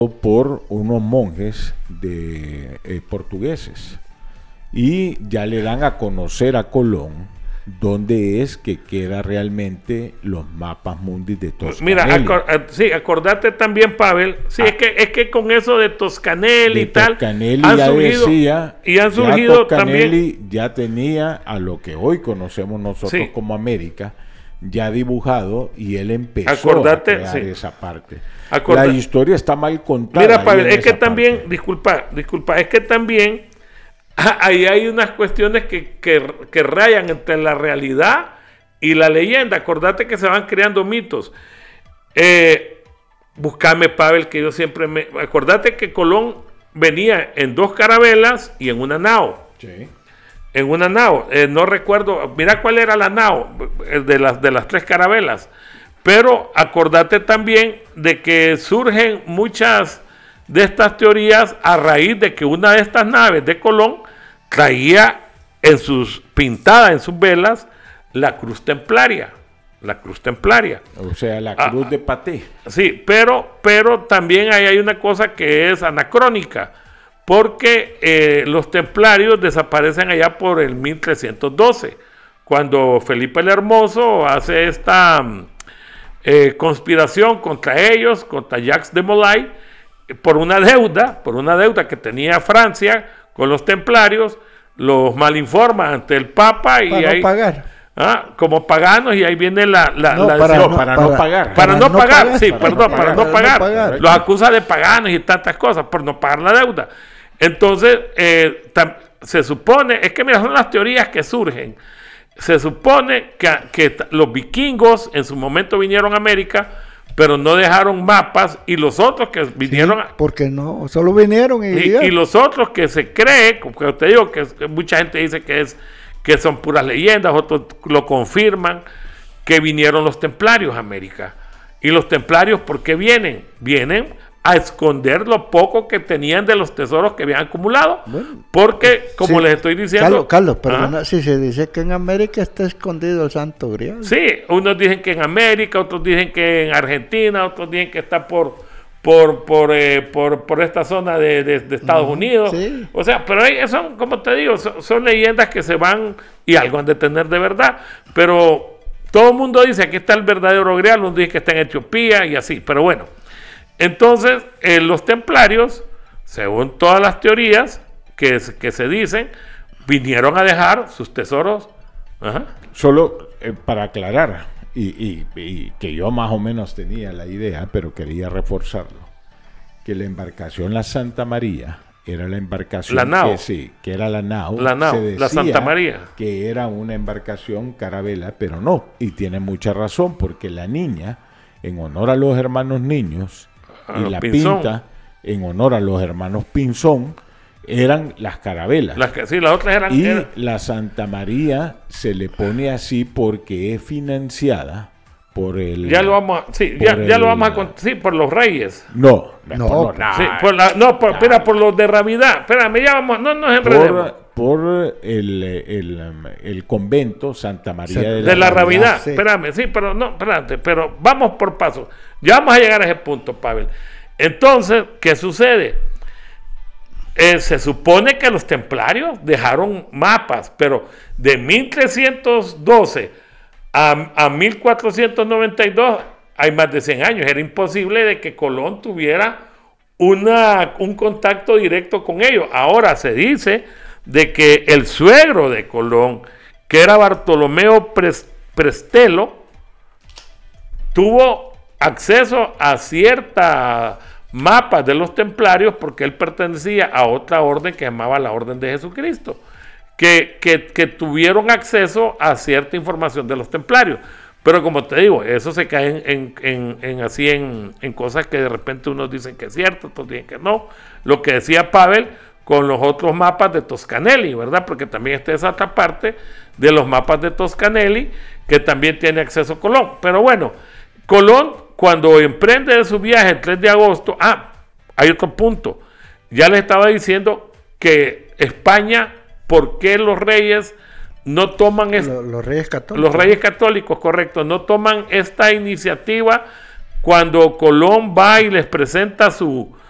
por unos monjes portugueses y ya le dan a conocer a Colón dónde es que queda realmente los mapas mundi de Toscanelli. Mira, sí, acordate también, Pavel, sí, es que con eso de Toscanelli y tal, Toscanelli han surgido, han surgido Toscanelli también. Ya tenía a lo que hoy conocemos nosotros como América ya dibujado, y él empezó a crear esa parte. La historia está mal contada. Mira, Pavel, es que también, disculpa, es que también ahí hay unas cuestiones que rayan entre la realidad y la leyenda. Acordate que se van creando mitos. Buscame, Pavel, que yo siempre acordate que Colón venía en 2 carabelas y en una nao. Sí. En una nao. No recuerdo, mira cuál era la nao de las 3 carabelas. Pero acordate también de que surgen muchas de estas teorías a raíz de que una de estas naves de Colón traía pintada en sus velas la cruz templaria. O sea, la cruz de Paté. Sí, pero también hay una cosa que es anacrónica, porque los templarios desaparecen allá por el 1312, cuando Felipe el Hermoso hace esta conspiración contra ellos, contra Jacques de Molay, por una deuda que tenía Francia con los templarios. Los malinforma ante el Papa y para no pagar. Como paganos, y ahí viene para no pagar. Los acusa de paganos y tantas cosas por no pagar la deuda. Entonces, se supone, es que mira, son las teorías que surgen. Se supone que los vikingos en su momento vinieron a América, pero no dejaron mapas, y los otros que vinieron... Sí, porque no, solo vinieron y los otros que se cree, como te digo, que mucha gente dice que son puras leyendas, otros lo confirman, que vinieron los templarios a América. Y los templarios, ¿por qué vienen? Vienen a esconder lo poco que tenían de los tesoros que habían acumulado. Bueno, porque, como les estoy diciendo... Carlos, perdona, si se dice que en América está escondido el Santo Grial. Sí, unos dicen que en América, otros dicen que en Argentina, otros dicen que está por esta zona de Estados Unidos. Sí. O sea, pero son, como te digo, son leyendas que se van, y algo han de tener de verdad. Pero todo el mundo dice, aquí está el verdadero Grial, uno dice que está en Etiopía y así, pero bueno. Entonces, los templarios, según todas las teorías que se dicen, vinieron a dejar sus tesoros. Solo para aclarar, y que yo más o menos tenía la idea, pero quería reforzarlo, que la embarcación La Santa María era la embarcación que era la nao. Se decía la Santa María, que era una embarcación carabela, pero no, y tiene mucha razón, porque la niña, en honor a los hermanos niños, y la Pinzón, pinta en honor a los hermanos Pinzón, eran las carabelas. Las otras eran... Y la Santa María se le pone así porque es financiada por el... Ya lo vamos a contar. Sí, por los reyes. Por los de Ravidad. Espérame, ya vamos, no nos enredemos. Por el convento Santa María de la Ravidad. Sí. Espérame, sí, pero no, espérate, pero vamos por pasos. Ya vamos a llegar a ese punto, Pavel. Entonces, ¿qué sucede? Se supone que los templarios dejaron mapas, pero de 1312 a 1492 hay más de 100 años. Era imposible de que Colón tuviera un contacto directo con ellos. Ahora se dice de que el suegro de Colón, que era Bartolomeo Prestelo, tuvo acceso a ciertas mapas de los templarios porque él pertenecía a otra orden que se llamaba la Orden de Jesucristo, que tuvieron acceso a cierta información de los templarios. Pero como te digo, eso se cae en cosas que de repente unos dicen que es cierto, otros dicen que no. Lo que decía Pavel con los otros mapas de Toscanelli, ¿verdad? Porque también está esa otra parte de los mapas de Toscanelli que también tiene acceso Colón. Pero bueno, Colón, cuando emprende su viaje el 3 de agosto, hay otro punto. Ya le estaba diciendo que España, ¿por qué los reyes no toman los reyes católicos? Los reyes católicos, correcto, no toman esta iniciativa cuando Colón va y les presenta su